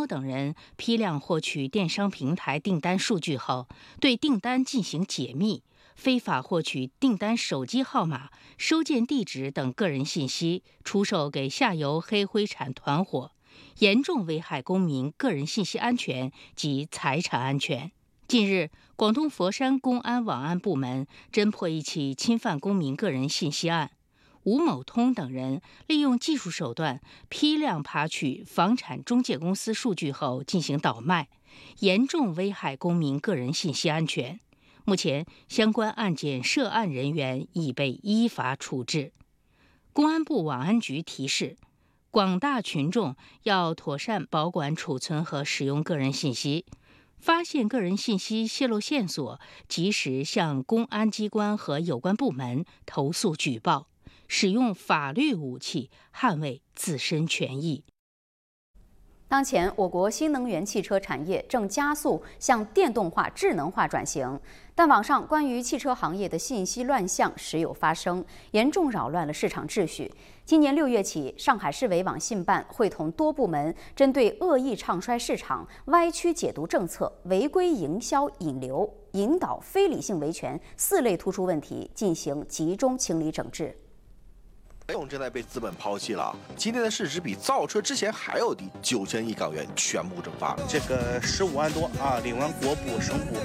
等人批量获取电商平台订单数据后，对订单进行解密，非法获取订单手机号码、收件地址等个人信息，出售给下游黑灰产团伙，严重危害公民个人信息安全及财产安全。近日，广东佛山公安网安部门侦破一起侵犯公民个人信息案。吴某通等人利用技术手段批量扒取房产中介公司数据后进行倒卖，严重危害公民个人信息安全。目前，相关案件涉案人员已被依法处置。公安部网安局提示，广大群众要妥善保管储存和使用个人信息，发现个人信息泄露线索，及时向公安机关和有关部门投诉举报，使用法律武器捍卫自身权益。 当前，我国新能源汽车产业正加速向电动化、智能化转型，但网上关于汽车行业的信息乱象时有发生，严重扰乱了市场秩序。今年6月起，上海市委网信办会同多部门，针对恶意唱衰市场、歪曲解读政策、违规营销引流、引导非理性维权4类突出问题进行集中清理整治。 费用正在被资本抛弃了。今天的市值比造车之前还要低，9000亿港元全部蒸发。 这个15万多啊，领完国补、省补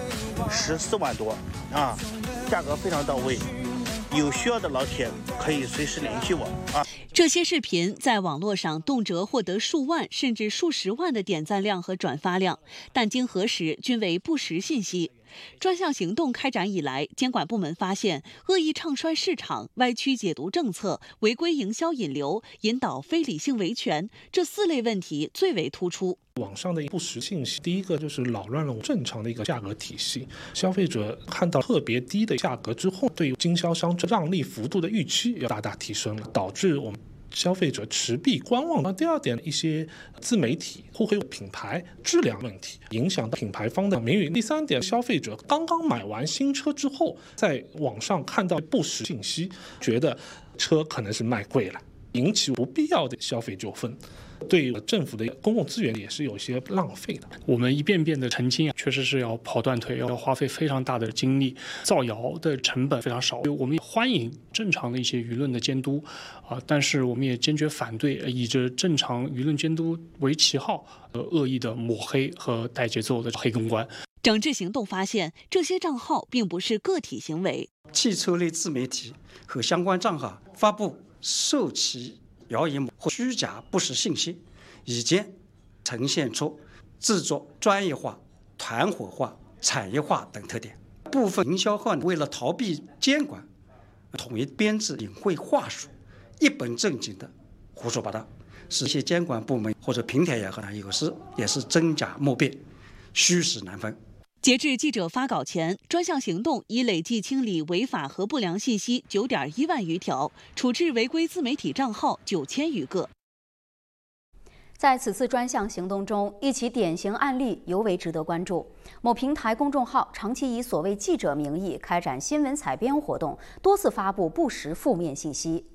14万多啊，价格非常到位。有需要的老铁可以随时联系我啊。 这些视频在网络上动辄获得数万甚至数十万的点赞量和转发量，但经核实均为不实信息。专项行动开展以来，监管部门发现恶意唱衰市场、歪曲解读政策、违规营销引流、引导非理性维权这4类问题最为突出。 网上的不实信息，第一个就是扰乱了正常的一个价格体系，消费者看到特别低的价格之后，对经销商让利幅度的预期要大大提升了，导致我们消费者持币观望。第二点，一些自媒体互黑品牌质量问题，影响到品牌方的名誉。第三点，消费者刚刚买完新车之后，在网上看到不实信息，觉得车可能是卖贵了，引起不必要的消费纠纷。对政府的公共资源也是有些浪费的。 我们一遍遍的澄清，确实是要跑断腿，要花费非常大的精力，造谣的成本非常少。我们欢迎正常的一些舆论的监督但是我们也坚决反对以着正常舆论监督为旗号恶意的抹黑和带节奏的黑公关。 整治行动发现，这些账号并不是个体行为， 汽车类自媒体和相关账号发布受其谣言或虚假不实信息，已经呈现出制作专业化、团伙化、产业化等特点。部分营销号为了逃避监管，统一编制隐晦话术，一本正经的胡说八道，使一些监管部门或者平台也是真假莫辨，虚实难分。 截至记者发稿前，专项行动已累计清理违法和不良信息9.1万余条，处置违规自媒体账号9000余个。 在此次专项行动中，一起典型案例尤为值得关注。某平台公众号长期以所谓记者名义开展新闻采编活动，多次发布不实负面信息。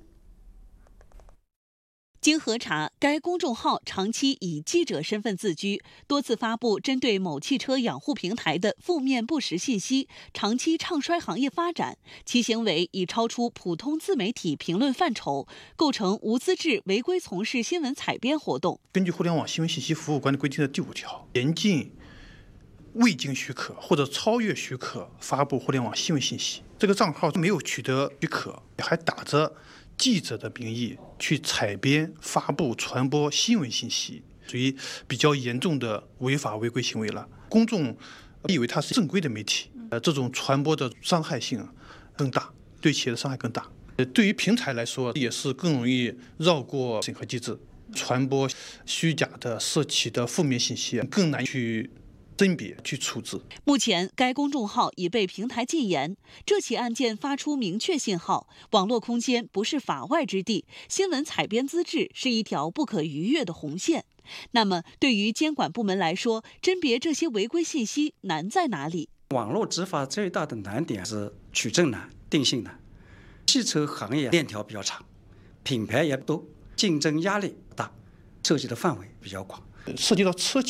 经核查，该公众号长期以记者身份自居，多次发布针对某汽车养护平台的负面不实信息，长期唱衰行业发展，其行为已超出普通自媒体评论范畴，构成无资质违规从事新闻采编活动。 根据《互联网新闻信息服务管理规定》的第5条，严禁未经许可或者超越许可发布互联网新闻信息。这个账号没有取得许可，还打着记者的名义去采编、发布、传播新闻信息，属于比较严重的违法违规行为了。公众以为它是正规的媒体，这种传播的伤害性更大，对企业的伤害更大。对于平台来说，也是更容易绕过审核机制，传播虚假的、涉企的负面信息，更难去甄别去处置。 目前，该公众号已被平台禁言。这起案件发出明确信号：网络空间不是法外之地，新闻采编资质是一条不可逾越的红线。那么，对于监管部门来说，甄别这些违规信息难在哪里？ 网络执法最大的难点是取证难、定性难。汽车行业链条比较长，品牌也多，竞争压力大，涉及的范围比较广， 涉及到车企